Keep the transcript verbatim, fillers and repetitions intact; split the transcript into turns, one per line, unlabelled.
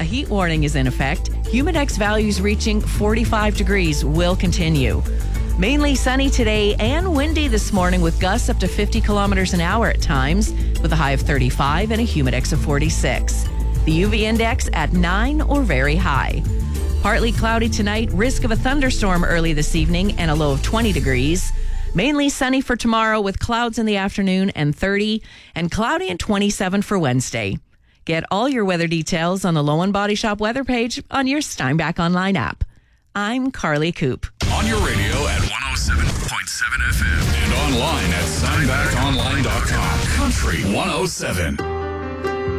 heat warning is in effect. Humidex values reaching forty-five degrees will continue. Mainly sunny today and windy this morning with gusts up to fifty kilometers an hour at times, with a high of thirty-five and a humidex of forty-six. The U V index at nine or very high. Partly cloudy tonight, risk of a thunderstorm early this evening and a low of twenty degrees. Mainly sunny for tomorrow with clouds in the afternoon and thirty, and cloudy and twenty-seven for Wednesday. Get all your weather details on the Lowen Body Shop weather page on your Steinbach Online app. I'm Carly Coop.
On your radio at one oh seven point seven F M and online at steinbach online dot com. Country one oh seven.